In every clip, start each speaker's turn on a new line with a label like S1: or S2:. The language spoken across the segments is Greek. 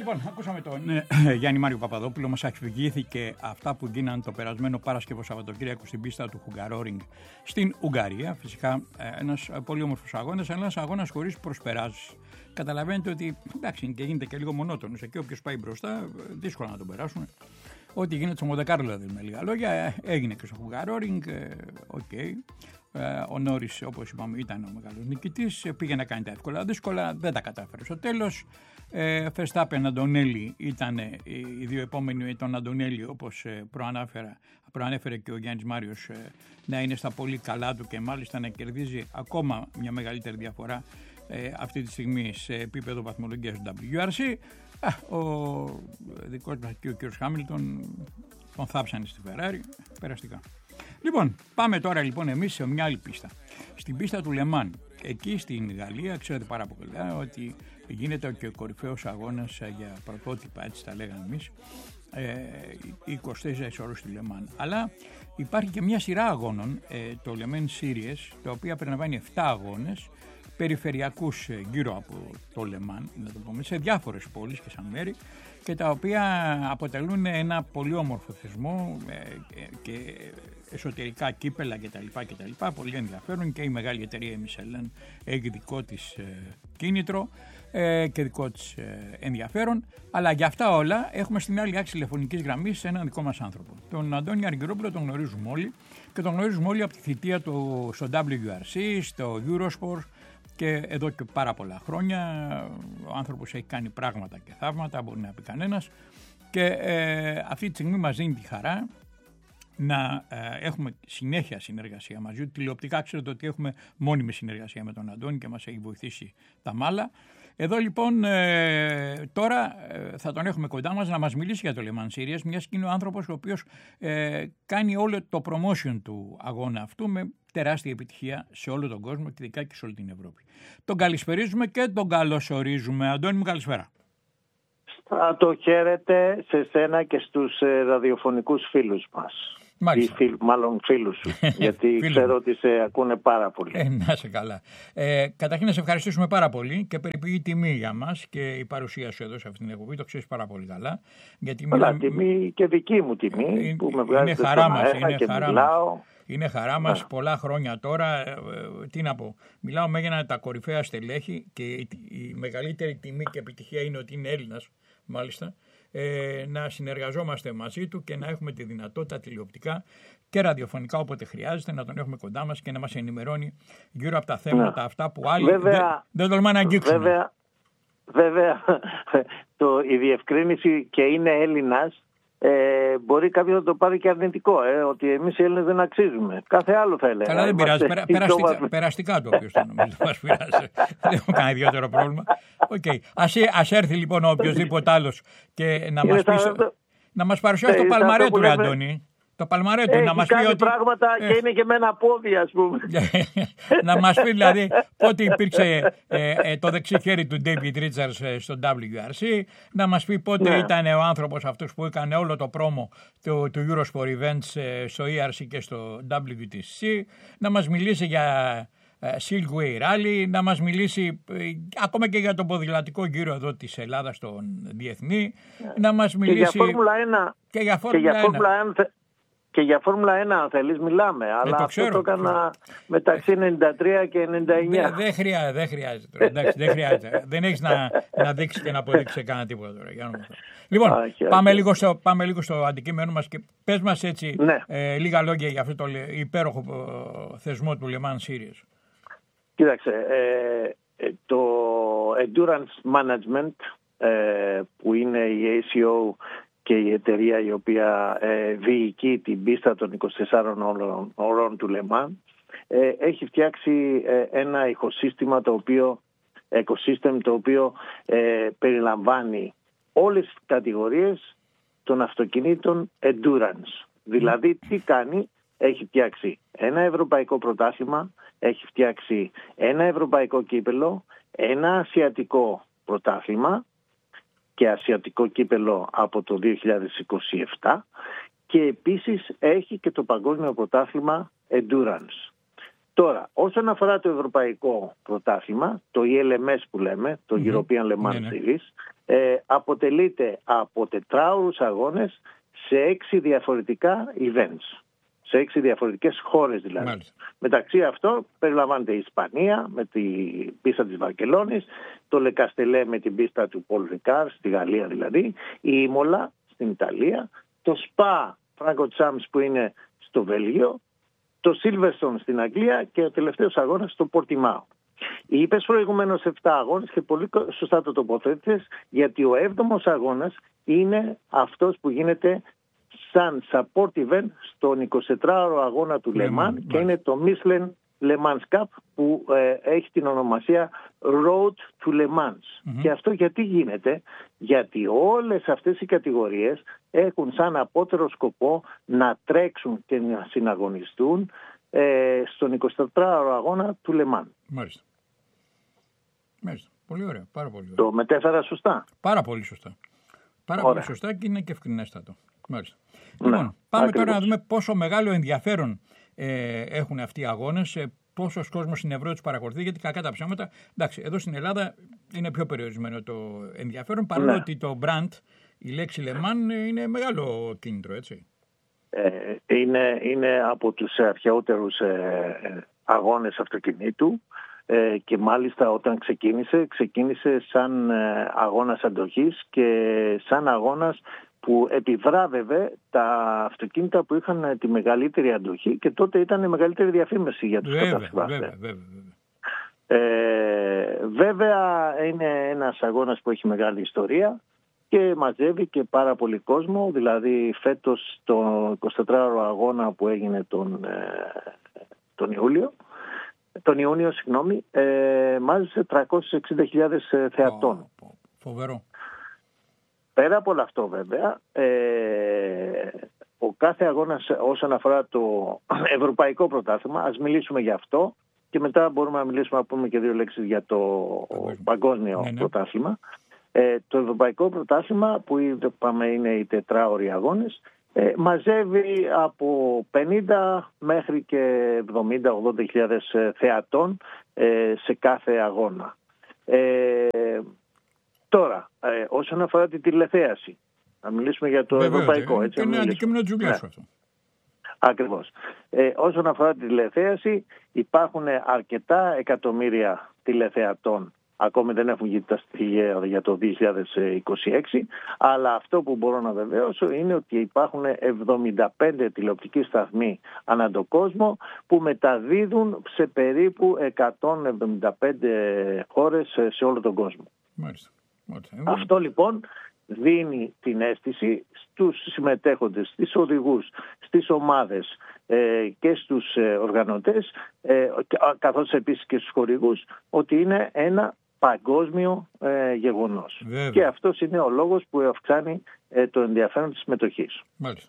S1: Λοιπόν, ακούσαμε τον Γιάννη Μάριο Παπαδόπουλο. Μας αφηγήθηκε αυτά που γίνανε το περασμένο Παρασκευό Σαββατοκύριακο στην πίστα του Χουγκαρόρινγκ στην Ουγγαρία. Φυσικά ένας πολύ όμορφος αγώνας, αλλά ένας αγώνας χωρίς προσπεράσεις. Καταλαβαίνετε ότι εντάξει, και γίνεται και λίγο μονότονος. Εκεί όποιος πάει μπροστά, δύσκολα να τον περάσουν. Ό,τι γίνεται στο Μοντεκάρλο, δηλαδή, με λίγα λόγια, έγινε και στο Χουγκαρόρινγκ. Ο Νόρις, όπως είπαμε, ήταν ο μεγάλος νικητής. Πήγε να κάνει τα εύκολα δύσκολα, δεν τα κατάφερε στο τέλος. Verstappen, Αντωνέλη ήταν οι δύο επόμενοι. Τον Αντωνέλη, όπως προανέφερε και ο Γιάννης Μάριος, να είναι στα πολύ καλά του και μάλιστα να κερδίζει ακόμα μια μεγαλύτερη διαφορά αυτή τη στιγμή σε επίπεδο βαθμολογίας του WRC. Ο δικός μας και ο κ. Χάμιλτον τον θάψανε στη Ferrari περαστικά. Λοιπόν, πάμε τώρα εμείς σε μια άλλη πίστα. Στην πίστα του Λεμάν. Εκεί στην Γαλλία, ξέρετε πάρα πολύ καλά ότι γίνεται και ο κορυφαίος αγώνας για πρωτότυπα, έτσι τα λέγαμε εμείς, 24 ώρες του Λεμάν. Αλλά υπάρχει και μια σειρά αγώνων, το Le Mans Series, το οποίο περιλαμβάνει 7 αγώνες περιφερειακούς γύρω από το Λεμάν, να το πούμε, σε διάφορες πόλεις και σαν μέρη, και τα οποία αποτελούν ένα πολύ όμορφο θεσμό και εσωτερικά κύπελα κτλ. Πολύ ενδιαφέρον, και η μεγάλη εταιρεία η Michelin έχει δικό της κίνητρο και δικό της ενδιαφέρον. Αλλά για αυτά όλα έχουμε στην άλλη άκρη τηλεφωνικής γραμμής έναν δικό μας άνθρωπο. Τον Αντώνη Αργυρόπουλο τον γνωρίζουμε όλοι, και τον γνωρίζουμε όλοι από τη θητεία του στο WRC, στο Eurosport, και εδώ και πάρα πολλά χρόνια. Ο άνθρωπος έχει κάνει πράγματα και θαύματα, μπορεί να πει κανένας, και αυτή τη στιγμή μας δίνει τη χαρά να έχουμε συνέχεια συνεργασία μαζί του. Τηλεοπτικά ξέρετε ότι έχουμε μόνιμη συνεργασία με τον Αντώνη και μας έχει βοηθήσει τα μάλα. Εδώ λοιπόν τώρα θα τον έχουμε κοντά μας να μας μιλήσει για το Le Mans Series, μιας και είναι ο άνθρωπος ο οποίος κάνει όλο το promotion του αγώνα αυτού με τεράστια επιτυχία σε όλο τον κόσμο και ειδικά και σε όλη την Ευρώπη. Τον καλησπερίζουμε και τον καλωσορίζουμε. Αντώνη μου, καλησπέρα.
S2: Θα το χαίρετε σε σένα και στους ραδιοφωνικούς φίλους μας. Μάλλον φίλους σου, γιατί ξέρω ότι σε ακούνε πάρα πολύ.
S1: Να σε καλά. Καταρχήν να σε ευχαριστήσουμε πάρα πολύ, και περιποιεί τιμή για μας και η παρουσία σου εδώ σε αυτήν την εκπομπή, το ξέρεις πάρα πολύ καλά.
S2: Τιμή και δική μου τιμή που με βγάζετε
S1: στον αέρα
S2: και μιλάω.
S1: Είναι χαρά μας πολλά χρόνια τώρα. Τι να πω, μιλάω με τα κορυφαία στελέχη, και η μεγαλύτερη τιμή και επιτυχία είναι ότι είναι Έλληνας, μάλιστα. Να συνεργαζόμαστε μαζί του και να έχουμε τη δυνατότητα τηλεοπτικά και ραδιοφωνικά όποτε χρειάζεται να τον έχουμε κοντά μας και να μας ενημερώνει γύρω από τα θέματα αυτά που άλλοι δεν τολμάνε να αγγίξουν.
S2: Βέβαια, η διευκρίνηση και είναι Έλληνας, μπορεί κάποιος να το πάρει και αρνητικό, ότι εμείς οι Έλληνες δεν αξίζουμε. Κάθε άλλο θα έλεγα.
S1: Καλά, δεν πειράζει. Περαστικά το όποιος το νομίζω. Μας πειράζει. Δεν έχω κανένα ιδιαίτερο πρόβλημα. Ας έρθει λοιπόν ο οποιοσδήποτε άλλος και να μας παρουσιάσει το παλμαρέ του, Αντώνη. Το παλμαρέ του, να μας πει ότι
S2: πράγματα και είναι και με ένα πόδι, ας πούμε.
S1: Να μας πει δηλαδή πότε υπήρξε το δεξί χέρι του David Richards στο WRC, να μας πει πότε ήταν ο άνθρωπος αυτός που έκανε όλο το πρόμο του Eurosport Events στο ERC και στο WTC, να μας μιλήσει για Silkway Rally, να μας μιλήσει ακόμα και για τον ποδηλατικό γύρο εδώ της Ελλάδας στον διεθνή, να μας μιλήσει
S2: και για Φόρμουλα 1. Και για Φόρμουλα 1, αν θέλεις, μιλάμε. Αλλά αυτό το έκανα μεταξύ 93 και 99.
S1: Δεν χρειάζεται. Εντάξει, δεν χρειάζεται. Δεν έχεις να δείξεις και να αποδείξεις κανένα τίποτα τώρα. Λοιπόν, πάμε λίγο στο αντικείμενο μας και πες μας έτσι λίγα λόγια για αυτό το υπέροχο θεσμό του Le Mans Series.
S2: Κοίταξε, το Endurance Management, που είναι η ACO και η εταιρεία η οποία διοικεί την πίστα των 24 ώρων του Le Mans, έχει φτιάξει ένα οικοσύστημα το οποίο περιλαμβάνει όλες τις κατηγορίες των αυτοκινήτων endurance. Δηλαδή τι κάνει? Έχει φτιάξει ένα ευρωπαϊκό πρωτάθλημα, έχει φτιάξει ένα ευρωπαϊκό κύπελο, ένα ασιατικό πρωτάθλημα και ασιατικό κύπελο από το 2027, και επίσης έχει και το παγκόσμιο πρωτάθλημα Endurance. Τώρα, όσον αφορά το ευρωπαϊκό πρωτάθλημα, το ELMS που λέμε, το European Le Mans Series, αποτελείται από τετράωρους αγώνες σε 6 διαφορετικά events. Σε 6 διαφορετικές χώρες δηλαδή.
S1: Μάλιστα.
S2: Μεταξύ αυτών περιλαμβάνεται η Ισπανία με την πίστα της Βαρκελόνης, το Λεκαστελέ με την πίστα του Πολ Ρικάρ, στη Γαλλία δηλαδή, η Ήμολα στην Ιταλία, το Σπα Φράγκο-Τσάμς που είναι στο Βέλγιο, το Σίλβερστον στην Αγγλία και ο τελευταίος αγώνας στο Πορτιμάο. Είπες προηγουμένως 7 αγώνες και πολύ σωστά το τοποθέτησες, γιατί ο 7ος αγώνας είναι αυτός που γίνεται σαν support event στον 24ωρο αγώνα του Le Mans και είναι το Michelin Le Mans Cup που έχει την ονομασία Road to Le Mans. Και αυτό γιατί γίνεται? Γιατί όλες αυτές οι κατηγορίες έχουν σαν απότερο σκοπό να τρέξουν και να συναγωνιστούν στον 24ωρο αγώνα του Le Mans.
S1: Μάλιστα. Πολύ ωραία. Πάρα πολύ ωραία.
S2: Το μετέφερα σωστά?
S1: Πάρα πολύ σωστά. Πολύ σωστά και είναι και ευκρινέστατο. Μάλιστα. Λοιπόν, πάμε τώρα να δούμε πόσο μεγάλο ενδιαφέρον έχουν αυτοί οι αγώνες, πόσος κόσμος στην Ευρώπη τους παρακολουθεί, γιατί κακά τα ψέματα, εντάξει, εδώ στην Ελλάδα είναι πιο περιορισμένο το ενδιαφέρον, παρόλο ότι το brand, η λέξη Le Mans είναι μεγάλο κίνητρο, έτσι.
S2: Είναι από τους αρχαιότερους αγώνες αυτοκινήτου και μάλιστα όταν ξεκίνησε σαν αγώνας αντοχής και σαν αγώνας που επιβράβευε τα αυτοκίνητα που είχαν τη μεγαλύτερη αντοχή και τότε ήταν η μεγαλύτερη διαφήμιση για τους κατασκευαστές. Βέβαια είναι ένας αγώνας που έχει μεγάλη ιστορία και μαζεύει και πάρα πολύ κόσμο, δηλαδή φέτος το 24ωρο αγώνα που έγινε τον Ιούνιο, μάζεσε 360.000 θεατών.
S1: Φοβερό.
S2: Πέρα από όλο αυτό βέβαια, ο κάθε αγώνας όσον αφορά το ευρωπαϊκό πρωτάθλημα, ας μιλήσουμε για αυτό και μετά μπορούμε να πούμε και 2 λέξεις για το παγκόσμιο πρωτάθλημα. Το ευρωπαϊκό πρωτάθλημα που είπαμε είναι οι τετράωροι αγώνες, μαζεύει από 50 μέχρι και 70-80.000 θεατών σε κάθε αγώνα. Τώρα, όσον αφορά την τηλεθέαση, να μιλήσουμε για το ευρωπαϊκό. Έτσι,
S1: είναι αντικείμενο της δουλειάς αυτό.
S2: Ακριβώς. Όσον αφορά την τηλεθέαση, υπάρχουν αρκετά εκατομμύρια τηλεθεατών. Ακόμη δεν έχουν γίνει τα στοιχεία για το 2026, αλλά αυτό που μπορώ να βεβαίωσω είναι ότι υπάρχουν 75 τηλεοπτικοί σταθμοί ανά τον κόσμο που μεταδίδουν σε περίπου 175 χώρες σε όλο τον κόσμο.
S1: Μάλιστα.
S2: Αυτό λοιπόν δίνει την αίσθηση στους συμμετέχοντες, στις οδηγούς, στις ομάδες και στους οργανωτές, καθώς επίσης και στους χορηγούς, ότι είναι ένα παγκόσμιο γεγονός.
S1: Βέβαια.
S2: Και αυτός είναι ο λόγος που αυξάνει το ενδιαφέρον της συμμετοχής.
S1: Μάλιστα.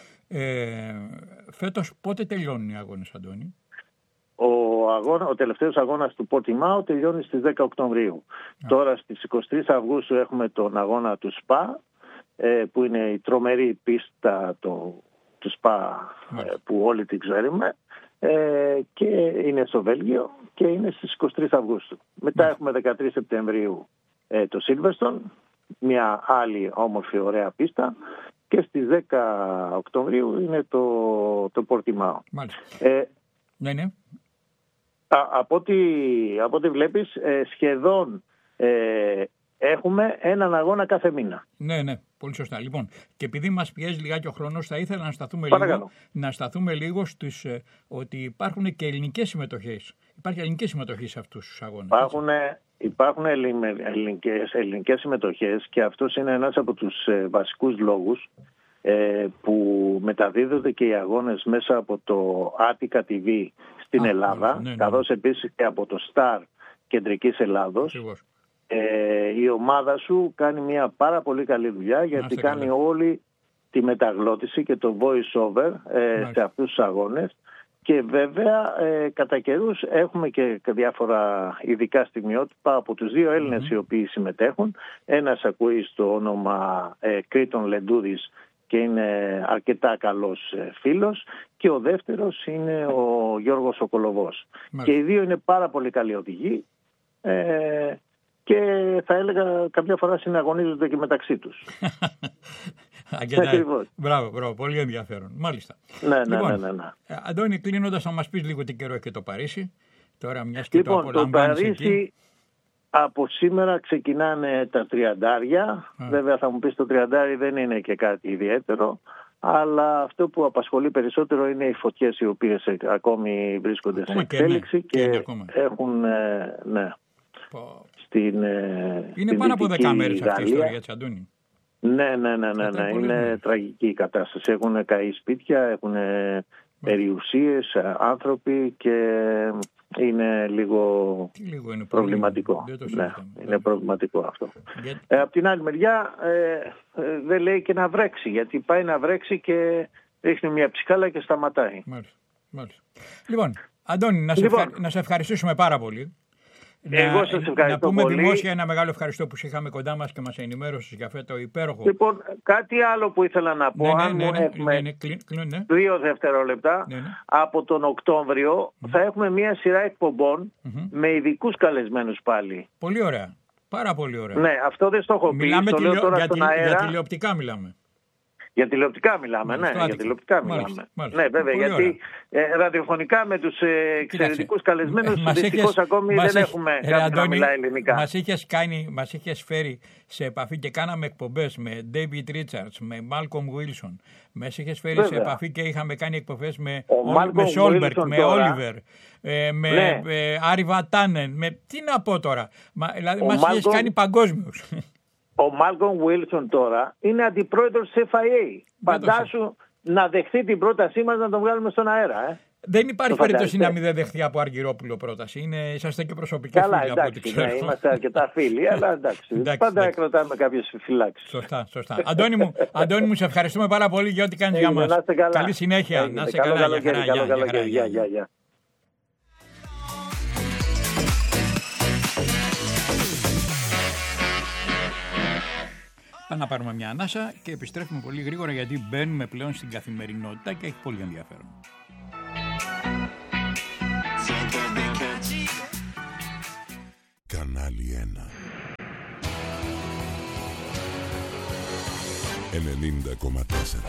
S1: Φέτος πότε τελειώνουν οι αγώνες, Αντώνη?
S2: Ο τελευταίος αγώνας του Πορτιμάο τελειώνει στις 10 Οκτωβρίου. Τώρα στις 23 Αυγούστου έχουμε τον αγώνα του ΣΠΑ, που είναι η τρομερή πίστα του ΣΠΑ που όλοι την ξέρουμε, και είναι στο Βέλγιο και είναι στις 23 Αυγούστου. Μετά έχουμε 13 Σεπτεμβρίου το Σίλβερστον, μια άλλη όμορφη ωραία πίστα, και στις 10 Οκτωβρίου είναι το Πορτιμάο.
S1: Ναι.
S2: Από ό,τι βλέπεις, σχεδόν έχουμε έναν αγώνα κάθε μήνα.
S1: Ναι, πολύ σωστά. Λοιπόν, και επειδή μας πιέζει λιγάκι ο χρόνος, θα ήθελα να σταθούμε λίγο στις, ότι υπάρχουν και ελληνικές συμμετοχές. Υπάρχει ελληνική συμμετοχή σε αυτούς τους αγώνες.
S2: Υπάρχουν ελληνικές συμμετοχές και αυτός είναι ένας από τους βασικούς λόγους που μεταδίδονται και οι αγώνες μέσα από το Attica TV στην Ελλάδα, καθώς επίσης και από το Star Κεντρικής Ελλάδος. Η ομάδα σου κάνει μια πάρα πολύ καλή δουλειά, γιατί κάνει όλη τη μεταγλώτηση και το voice over σε αυτούς τους αγώνες. Και βέβαια κατά καιρούς έχουμε και διάφορα ειδικά στιγμιότυπα από τους 2 Έλληνες οι οποίοι συμμετέχουν. Ένας ακούει στο όνομα Κρήτον Λεντούδης και είναι αρκετά καλός φίλος, και ο δεύτερος είναι ο Γιώργος ο Κολοβός. Και οι 2 είναι πάρα πολύ καλοί οδηγοί και θα έλεγα καμιά φορά συναγωνίζονται και μεταξύ τους.
S1: Μπράβο, πολύ ενδιαφέρον. Μάλιστα.
S2: Ναι.
S1: Αντώνη, κλείνοντας, θα μας πεις λίγο τι καιρό έχει και το Παρίσι. Τώρα, μιας και
S2: το Παρίσι εκεί. Από σήμερα ξεκινάνε τα 30. Βέβαια θα μου πεις το 30 δεν είναι και κάτι ιδιαίτερο, αλλά αυτό που απασχολεί περισσότερο είναι οι φωτιές οι οποίες ακόμη βρίσκονται σε εξέλιξη και έχουν
S1: είναι πάνω από 10 μέρες αυτή η ιστορία, έτσι, Αντώνη.
S2: Ναι. Είναι τραγική η κατάσταση. Έχουν καεί σπίτια, έχουν περιουσίες, άνθρωποι και είναι λίγο
S1: είναι
S2: προβληματικό. Είναι προβληματικό αυτό. Απ' την άλλη μεριά δεν λέει και να βρέξει, γιατί πάει να βρέξει και ρίχνει μια ψυχάλα και σταματάει.
S1: Μάλιστα. Λοιπόν, Αντώνη, να σε ευχαριστήσουμε πάρα πολύ.
S2: Εγώ σας ευχαριστώ
S1: να πούμε
S2: πολύ.
S1: Δημόσια ένα μεγάλο ευχαριστώ που είχαμε κοντά μας και μας ενημέρωσες για αυτό το υπέροχο.
S2: Λοιπόν, κάτι άλλο που ήθελα να πω, αν μου έχουμε 2 δευτερόλεπτα, από τον Οκτώβριο θα έχουμε μια σειρά εκπομπών με ειδικούς καλεσμένους πάλι.
S1: Πολύ ωραία. Πάρα πολύ ωραία.
S2: Ναι, αυτό δεν στο έχω πει.
S1: Μιλάμε
S2: το λέω τώρα στον αέρα.
S1: Για τηλεοπτικά μιλάμε.
S2: Για τηλεοπτικά μιλάμε, για τηλεοπτικά μιλάμε. Ναι, βέβαια, γιατί ραδιοφωνικά με τους εξαιρετικούς καλεσμένους δυστυχώς ακόμη δεν έχουμε κάποιον να μιλάει ελληνικά.
S1: Μας είχες φέρει σε επαφή και κάναμε εκπομπές με David Richards, με Malcolm Wilson. Μας είχες φέρει σε επαφή και είχαμε κάνει εκπομπές με Σόλμπερκ, με Oliver, με Άρη Βατάνεν. Τι να πω τώρα, δηλαδή μας είχες κάνει παγκόσμιους.
S2: Ο Μάλκομ Βίλσον τώρα είναι αντιπρόεδρος της FIA. Φαντάσου να δεχθεί την πρότασή μας να τον βγάλουμε στον αέρα.
S1: Δεν υπάρχει περίπτωση να μην δεχθεί από Αργυρόπουλο πρόταση. Είσαστε και προσωπικοί φίλοι από ό,τι ξέρω.
S2: Ναι, είμαστε αρκετά φίλοι, αλλά εντάξει. Πάντα κρατάμε κάποιες φυλάξεις.
S1: Σωστά. Αντώνη μου, σε ευχαριστούμε πάρα πολύ για ό,τι κάνεις για μας. Καλή συνέχεια. Να είσαι καλά.
S2: Γεια.
S1: Να πάρουμε μια ανάσα και επιστρέφουμε πολύ γρήγορα, γιατί μπαίνουμε πλέον στην καθημερινότητα και έχει πολύ ενδιαφέρον.
S3: Κανάλι 1 90,4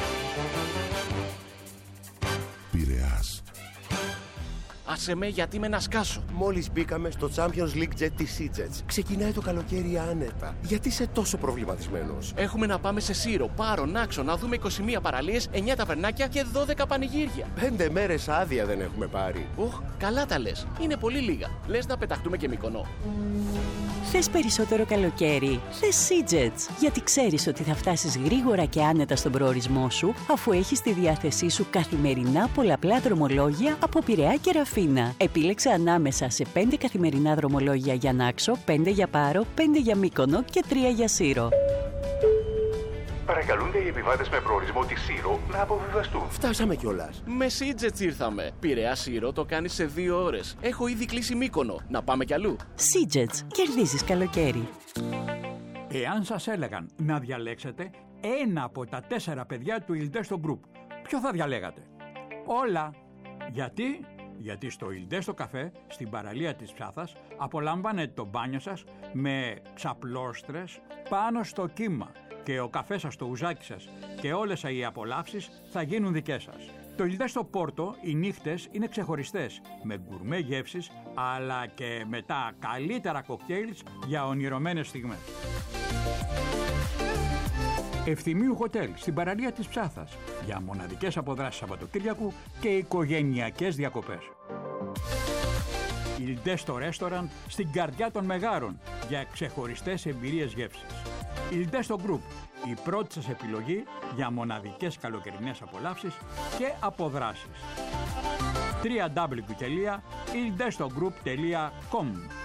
S3: Πειραιάς.
S4: Άσε με, γιατί με να σκάσω.
S5: Μόλις μπήκαμε στο Champions League Jet της Seajets. Ξεκινάει το καλοκαίρι άνετα. Γιατί είσαι τόσο προβληματισμένος?
S4: Έχουμε να πάμε σε Σύρο, Πάρο, Νάξο, να δούμε 21 παραλίες, 9 ταβερνάκια και 12 πανηγύρια.
S5: 5 μέρες άδεια δεν έχουμε πάρει.
S4: Καλά τα λες. Είναι πολύ λίγα. Λες να πεταχτούμε και Μυκονό.
S6: Θες περισσότερο καλοκαίρι? Θες Seajets. Γιατί ξέρεις ότι θα φτάσεις γρήγορα και άνετα στον προορισμό σου, αφού έχεις στη διάθεσή σου καθημερινά πολλαπλά δρομολόγια από Πειραιά και Ραφίνα. Επίλεξε ανάμεσα σε 5 καθημερινά δρομολόγια για Νάξο, 5 για Πάρο, 5 για Μύκονο και 3 για Σύρο.
S7: Παρακαλούνται οι επιβάτες με προορισμό τη Σύρο να αποβιβαστούν.
S5: Φτάσαμε κιόλας.
S4: Με Seajets ήρθαμε. Πειραιά Σύρο το κάνεις σε 2 ώρες. Έχω ήδη κλείσει Μύκονο. Να πάμε κι αλλού.
S6: Seajets. Κερδίζεις καλοκαίρι.
S1: Εάν σας έλεγαν να διαλέξετε ένα από τα 4 παιδιά του Ildesto Group, ποιο θα διαλέγατε? Όλα. Γιατί στο Ildesto καφέ, στην παραλία της Ψάθας, απολαμβάνετε το μπάνιο σας με ξαπλώστρες πάνω στο κύμα και ο καφές σας, το ουζάκι σας και όλες οι απολαύσεις θα γίνουν δικές σας. Το Ildesto Πόρτο, οι νύχτες είναι ξεχωριστές, με γκουρμέ γεύσεις, αλλά και με τα καλύτερα κοκτέιλς για ονειρωμένες στιγμές. Ευθυμίου Hotel στην παραλία της Ψάθας για μοναδικές αποδράσεις Σαββατοκύριακου και οικογενειακές διακοπές. Ildesto Restaurant στην καρδιά των Μεγάρων για ξεχωριστές εμπειρίες γεύσης. Ildesto Group, η πρώτη σας επιλογή για μοναδικές καλοκαιρινές απολαύσεις και αποδράσεις. www.ildestogroup.com